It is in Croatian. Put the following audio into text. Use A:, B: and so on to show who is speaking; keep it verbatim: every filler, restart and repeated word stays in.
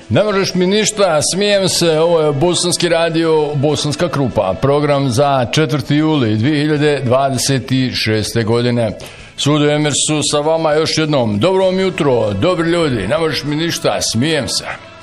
A: Ne možeš mi ništa, smijem se, ovo je Bosanski radio, Bosanska Krupa, program za četvrti juli dvije hiljade dvadeset šeste. godine. Sudo Emirsu sa vama još jednom. Dobro vam jutro, dobri ljudi, ne možeš mi ništa, smijem se.